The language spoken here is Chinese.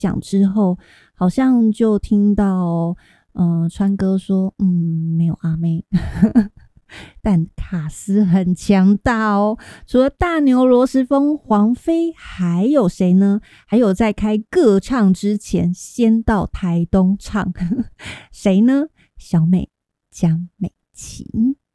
讲之后，好像就听到川哥说没有阿妹。但卡斯很强大哦，除了大牛罗时丰、黄飞，还有谁呢？还有在开歌唱之前先到台东唱谁呢？小美江美琪。